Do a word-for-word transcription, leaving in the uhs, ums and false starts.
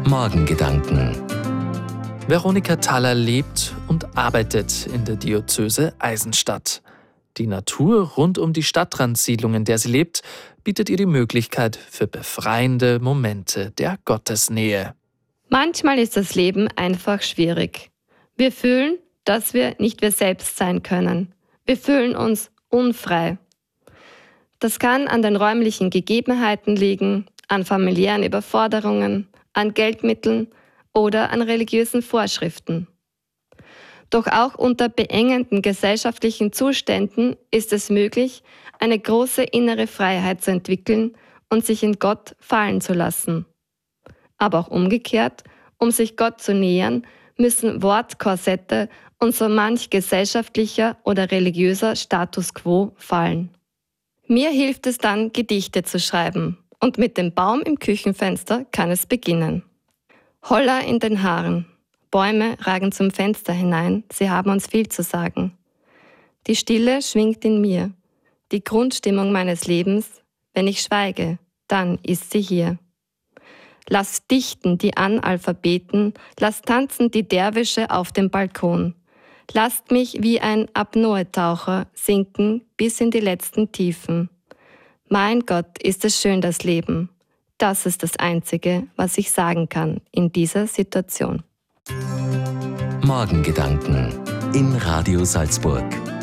Morgengedanken. Veronika Thaler lebt und arbeitet in der Diözese Eisenstadt. Die Natur rund um die Stadtrandsiedlung, in der sie lebt, bietet ihr die Möglichkeit für befreiende Momente der Gottesnähe. Manchmal ist das Leben einfach schwierig. Wir fühlen, dass wir nicht wir selbst sein können. Wir fühlen uns unfrei. Das kann an den räumlichen Gegebenheiten liegen, an familiären Überforderungen, an Geldmitteln oder an religiösen Vorschriften. Doch auch unter beengenden gesellschaftlichen Zuständen ist es möglich, eine große innere Freiheit zu entwickeln und sich in Gott fallen zu lassen. Aber auch umgekehrt, um sich Gott zu nähern, müssen Wortkorsette und so manch gesellschaftlicher oder religiöser Status quo fallen. Mir hilft es dann, Gedichte zu schreiben, und mit dem Baum im Küchenfenster kann es beginnen. Holler in den Haaren, Bäume ragen zum Fenster hinein, sie haben uns viel zu sagen. Die Stille schwingt in mir, die Grundstimmung meines Lebens, wenn ich schweige, dann ist sie hier. Lass dichten die Analphabeten, lass tanzen die Derwische auf dem Balkon. Lasst mich wie ein Apnoe-Taucher sinken bis in die letzten Tiefen. Mein Gott, ist es schön, das Leben. Das ist das Einzige, was ich sagen kann in dieser Situation. Morgengedanken in Radio Salzburg.